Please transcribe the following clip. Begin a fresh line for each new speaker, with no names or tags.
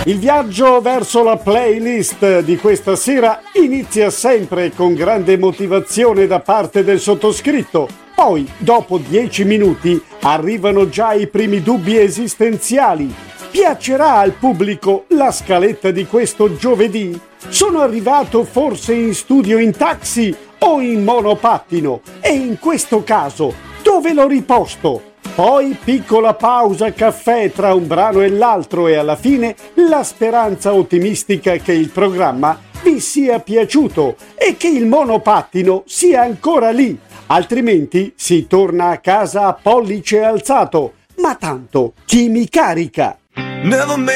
Il viaggio verso la playlist di questa sera inizia sempre con grande motivazione da parte del sottoscritto. Poi, dopo 10 minuti, arrivano già i primi dubbi esistenziali. Piacerà al pubblico la scaletta di questo giovedì? Sono arrivato forse in studio in taxi o in monopattino? E in questo caso, dove l'ho riposto? Poi piccola pausa caffè tra un brano e l'altro e alla fine la speranza ottimistica che il programma vi sia piaciuto e che il monopattino sia ancora lì, altrimenti si torna a casa a pollice alzato. Ma tanto, chi mi carica?